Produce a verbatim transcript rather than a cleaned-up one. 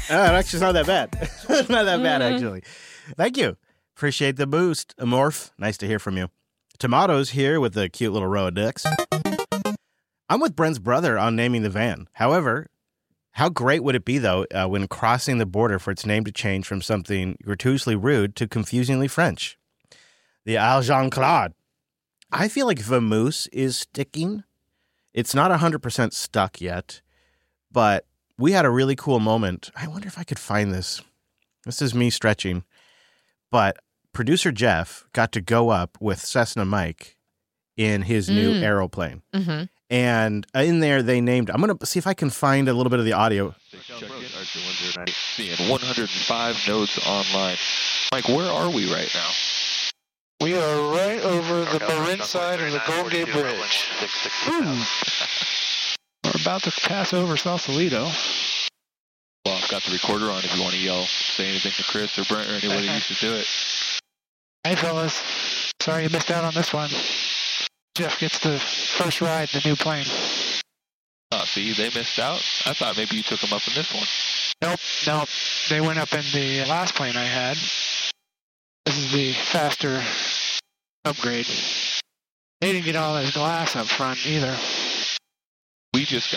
Oh, actually, it's not that bad. It's not that bad, actually. Thank you. Appreciate the boost. Amorph, nice to hear from you. Tomatoes here with a cute little row of dicks. I'm with Brent's brother on naming the van. However, how great would it be, though, uh, when crossing the border for its name to change from something gratuitously rude to confusingly French? The Al Jean-Claude. I feel like Vamoose is sticking. It's not one hundred percent stuck yet, but we had a really cool moment. I wonder if I could find this. This is me stretching. But producer Jeff got to go up with Cessna Mike in his mm. new aeroplane. Mm-hmm. And in there, they named, I'm going to see if I can find a little bit of the audio. Seeing one hundred five nodes online. Mike, where are we right now? We are right over the Marin side of the Golden Gate Bridge. We're about to pass over Sausalito. Well, I've got the recorder on if you want to yell, say anything to Chris or Brent or anybody who used to do it. Hey, fellas. Sorry you missed out on this one. Jeff gets the first ride in the new plane. Oh, see, they missed out? I thought maybe you took them up in this one. Nope, nope. They went up in the last plane I had. This is the faster upgrade. They didn't get all this glass up front either. We just got